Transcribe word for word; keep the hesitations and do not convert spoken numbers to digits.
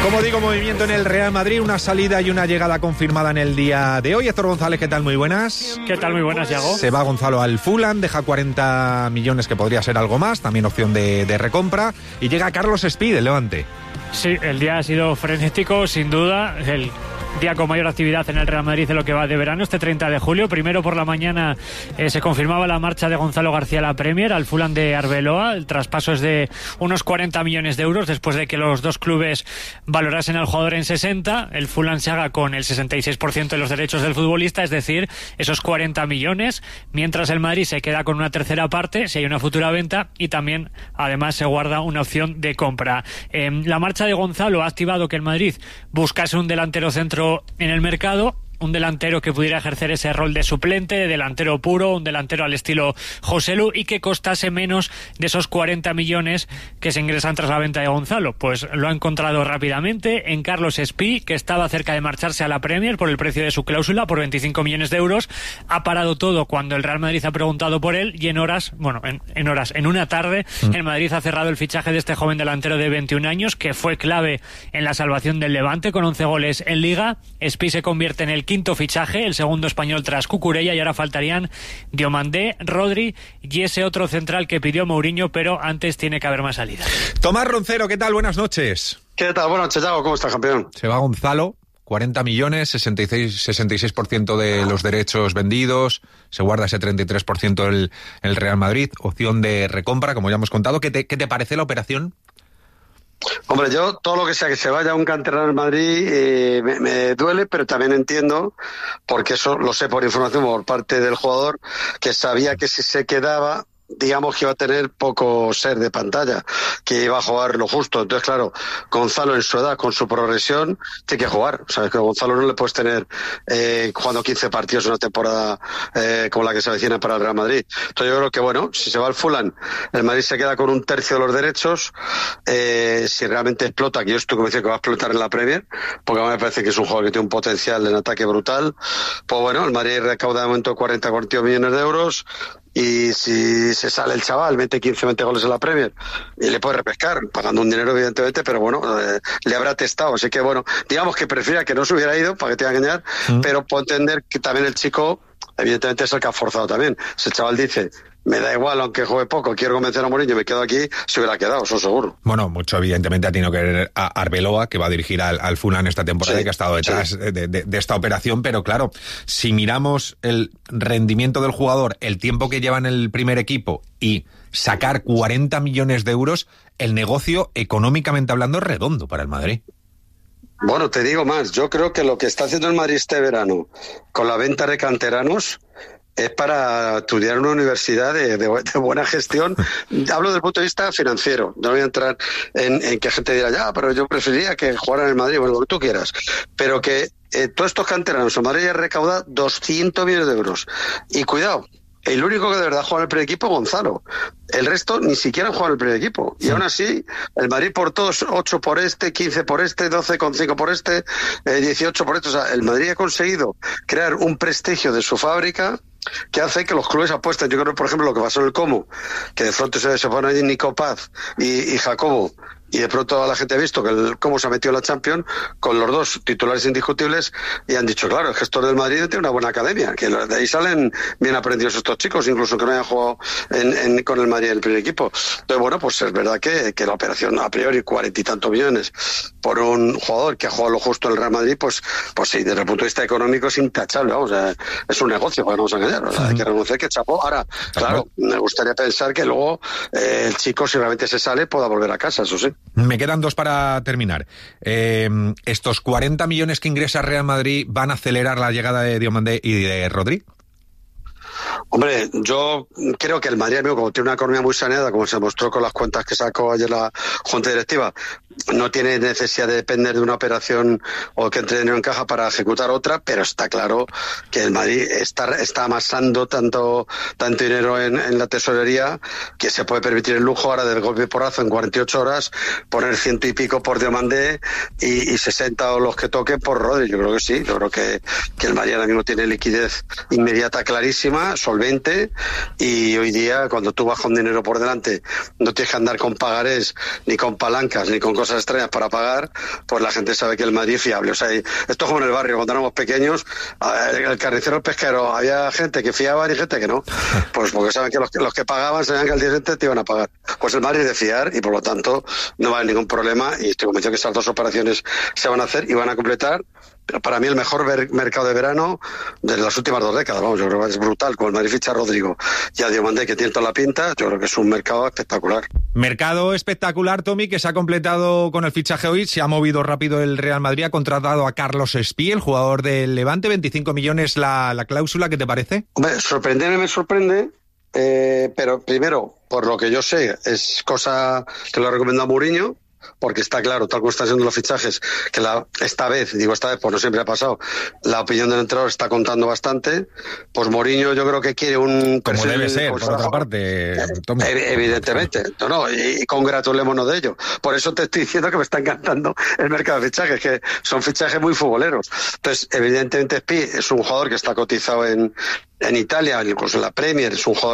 Como digo, movimiento en el Real Madrid, una salida y una llegada confirmada en el día de hoy. Héctor González, ¿qué tal? Muy buenas. ¿Qué tal? Muy buenas, Yago. Se va Gonzalo al Fulham, deja cuarenta millones, que podría ser algo más, también opción de, de recompra, y llega Carlos Espí del Levante. Sí, el día ha sido frenético, sin duda. El día con mayor actividad en el Real Madrid de lo que va de verano, este treinta de julio. Primero por la mañana eh, se confirmaba la marcha de Gonzalo García a la Premier, al Fulham de Arbeloa. El traspaso es de unos cuarenta millones de euros, después de que los dos clubes valorasen al jugador en sesenta. El Fulham se haga con el sesenta y seis por ciento de los derechos del futbolista, es decir, esos cuarenta millones, mientras el Madrid se queda con una tercera parte, si hay una futura venta, y también, además, se guarda una opción de compra. Eh, la marcha de Gonzalo ha activado que el Madrid buscase un delantero centro en el mercado, un delantero que pudiera ejercer ese rol de suplente, de delantero puro, un delantero al estilo Joselu, y que costase menos de esos cuarenta millones que se ingresan tras la venta de Gonzalo. Pues lo ha encontrado rápidamente en Carlos Espí, que estaba cerca de marcharse a la Premier por el precio de su cláusula, por veinticinco millones de euros. Ha parado todo cuando el Real Madrid ha preguntado por él, y en horas, bueno, en, en horas, en una tarde, mm. el Madrid ha cerrado el fichaje de este joven delantero de veintiún años, que fue clave en la salvación del Levante con once goles en Liga. Espí se convierte en el quinto fichaje, el segundo español tras Cucurella, y ahora faltarían Diomandé, Rodri y ese otro central que pidió Mourinho, pero antes tiene que haber más salidas. Tomás Roncero, ¿qué tal? Buenas noches. ¿Qué tal? Buenas noches, Yago. ¿Cómo estás, campeón? Se va Gonzalo, cuarenta millones, sesenta y seis, sesenta y seis por ciento de los derechos vendidos, se guarda ese treinta y tres por ciento el, el Real Madrid, opción de recompra, como ya hemos contado. ¿Qué te, qué te parece la operación? Hombre, yo todo lo que sea que se vaya a un canterano en Madrid eh, me, me duele, pero también entiendo, porque eso lo sé por información por parte del jugador, que sabía que si se quedaba, digamos que iba a tener poco ser de pantalla, que iba a jugar lo justo. Entonces, claro, Gonzalo en su edad, con su progresión, tiene que jugar. O sea, que a Gonzalo no le puedes tener eh, jugando quince partidos en una temporada eh, como la que se avecina para el Real Madrid. Entonces yo creo que, bueno, si se va al Fulham, el Madrid se queda con un tercio de los derechos. Eh, si realmente explota, que yo estoy convencido que va a explotar en la Premier, porque a mí me parece que es un jugador que tiene un potencial en ataque brutal, pues bueno, el Madrid recauda de momento cuarenta, cuarenta millones de euros. Y si se sale el chaval, mete quince, veinte goles en la Premier y le puede repescar, pagando un dinero evidentemente, pero bueno, eh, le habrá testado. Así que bueno, digamos que prefiera que no se hubiera ido, para que te haga engañar, mm. pero puedo entender que también el chico, evidentemente, es el que ha forzado también. Si el chaval dice, me da igual, aunque juegue poco, quiero convencer a Mourinho, me quedo aquí, se hubiera quedado, eso seguro. Bueno, mucho evidentemente ha tenido que ver a Arbeloa, que va a dirigir al, al Fulham esta temporada, sí, y que ha estado detrás sí. de, de, de esta operación, pero claro, si miramos el rendimiento del jugador, el tiempo que lleva en el primer equipo y sacar cuarenta millones de euros, el negocio, económicamente hablando, es redondo para el Madrid. Bueno, te digo más, yo creo que lo que está haciendo el Madrid este verano con la venta de canteranos es para estudiar en una universidad de, de, de buena gestión. Hablo desde el punto de vista financiero. No voy a entrar en, en que gente dirá, ya, pero yo preferiría que jugaran en el Madrid, bueno, lo que tú quieras. Pero que eh, todos estos canteranos, el Madrid ya recauda doscientos millones de euros. Y cuidado, el único que de verdad juega en el primer equipo es Gonzalo. El resto ni siquiera han jugado en el primer equipo. Y aún así, el Madrid por todos, ocho por este, quince por este, doce coma cinco por este, eh, dieciocho por este. O sea, el Madrid ha conseguido crear un prestigio de su fábrica que hace que los clubes apuesten. Yo creo, por ejemplo, lo que pasó en el Como, que de pronto se, se pone allí Nico Paz y, y Jacobo, y de pronto la gente ha visto que el Como se ha metido en la Champions con los dos titulares indiscutibles y han dicho, claro, el gestor del Madrid tiene una buena academia, que de ahí salen bien aprendidos estos chicos, incluso que no hayan jugado en, en, con el Madrid en el primer equipo. Entonces, bueno, pues es verdad que, que la operación a priori, cuarenta y tantos millones por un jugador que ha jugado lo justo en el Real Madrid, pues pues sí, desde el punto de vista económico es intachable, vamos, o sea, es un negocio, para no nos engañar, o sea, hay que reconocer que chapó. Ahora, claro, me gustaría pensar que luego eh, el chico, si realmente se sale, pueda volver a casa, eso sí. Me quedan dos para terminar. Eh, ¿Estos cuarenta millones que ingresa Real Madrid van a acelerar la llegada de Diomandé y de Rodri? Hombre, yo creo que el Madrid, amigo, como tiene una economía muy saneada, como se mostró con las cuentas que sacó ayer la Junta Directiva, no tiene necesidad de depender de una operación o que entre dinero en caja para ejecutar otra, pero está claro que el Madrid está, está amasando tanto, tanto dinero en, en la tesorería que se puede permitir el lujo ahora del golpe porrazo en cuarenta y ocho horas, poner ciento y pico por Diomandé y, y sesenta o los que toquen por Rodri. Yo creo que sí, yo creo que, que el Madrid ahora mismo tiene liquidez inmediata clarísima buenísima, solvente, y hoy día cuando tú vas con dinero por delante, no tienes que andar con pagarés, ni con palancas, ni con cosas extrañas para pagar, pues la gente sabe que el Madrid es fiable. O sea, esto es como en el barrio, cuando éramos pequeños, el, el carnicero, el pesquero, había gente que fiaba y gente que no, pues porque saben que los, los que pagaban sabían que al día siguiente te iban a pagar. Pues el Madrid es de fiar y por lo tanto no va a haber ningún problema, y estoy convencido que estas dos operaciones se van a hacer y van a completar para mí el mejor ver, mercado de verano de las últimas dos décadas. Vamos, yo creo que es brutal. Con el Madrid ficha a Rodrigo y a Diomandé, que tiene toda la pinta, yo creo que es un mercado espectacular. Mercado espectacular, Tommy, que se ha completado con el fichaje hoy. Se ha movido rápido el Real Madrid, ha contratado a Carlos Espí, el jugador del Levante, veinticinco millones la, la cláusula. ¿Qué te parece? Hombre, sorprenderme me sorprende, eh, pero primero, por lo que yo sé, es cosa que lo ha recomendado Mourinho, porque está claro, tal como están siendo los fichajes, que la, esta vez, digo esta vez, pues no siempre ha pasado, la opinión del entrenador está contando bastante. Pues Mourinho yo creo que quiere un... Como debe ser, por otra parte, Tommy. Evidentemente, no, no, y congratulémonos de ello. Por eso te estoy diciendo que me está encantando el mercado de fichajes, que son fichajes muy futboleros. Entonces, evidentemente, Spi es un jugador que está cotizado en, en Italia, incluso en la Premier, es un jugador